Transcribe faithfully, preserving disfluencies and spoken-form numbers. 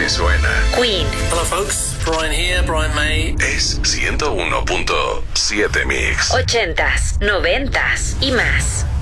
que suena. Queen. Hello folks, Brian here, Brian May. Es ciento uno punto siete Mix. Ochentas, noventas y más.